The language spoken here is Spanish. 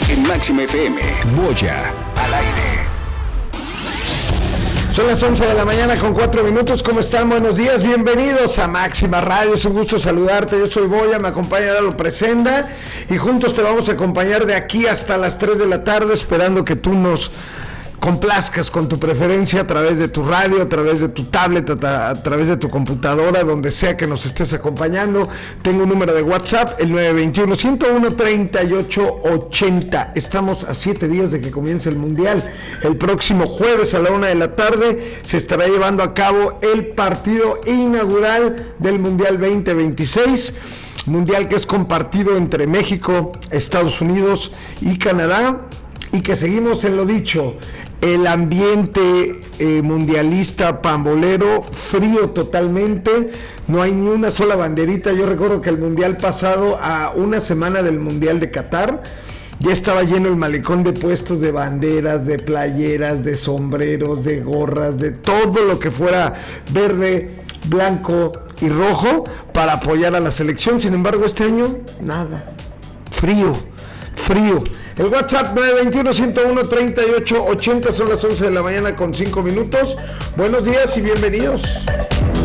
en Máxima FM. Boya al aire. Son las 11 de la mañana con 4 minutos. ¿Cómo están? Buenos días, bienvenidos a Máxima Radio. Es un gusto saludarte. Yo soy Boya, me acompaña Lalo Presenda y juntos te vamos a acompañar de aquí hasta las 3 de la tarde, esperando que tú nos complazcas con tu preferencia a través de tu radio, a través de tu tablet, a través de tu computadora, donde sea que nos estés acompañando. Tengo un número de WhatsApp, el 921-101-3880. Estamos a 7 días de que comience el Mundial. El próximo jueves a la 1 de la tarde se estará llevando a cabo el partido inaugural del Mundial 2026. Mundial que es compartido entre México, Estados Unidos y Canadá. Y que seguimos en lo dicho, el ambiente mundialista pambolero, frío totalmente, no hay ni una sola banderita. Yo recuerdo que el mundial pasado, a una semana del mundial de Qatar, ya estaba lleno el malecón de puestos de banderas, de playeras, de sombreros, de gorras, de todo lo que fuera verde, blanco y rojo para apoyar a la selección. Sin embargo, este año, nada, frío. El WhatsApp 921-101-3880, son las 11 de la mañana con 5 minutos. Buenos días y bienvenidos.